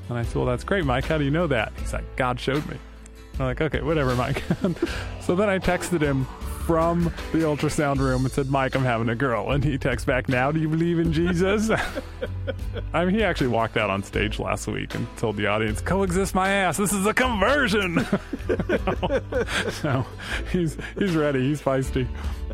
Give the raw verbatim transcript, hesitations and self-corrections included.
And I said, well, that's great, Mike. How do you know that? He's like, God showed me. I'm like, okay, whatever, Mike. So then I texted him from the ultrasound room and said, Mike, I'm having a girl. And he texts back, now do you believe in Jesus? I mean, he actually walked out on stage last week and told the audience, coexist my ass. This is a conversion. So he's, he's ready. He's feisty.